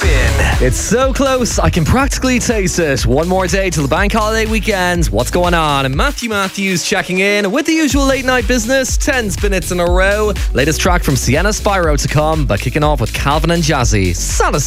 Spin. It's so close, I can practically taste it. One more day till the bank holiday weekend. What's going on? And Matthew Matthews checking in with the usual late night business. 10 spinets in a row. Latest track from Sienna Spyro to come, but kicking off with Calvin and Jazzy. Santa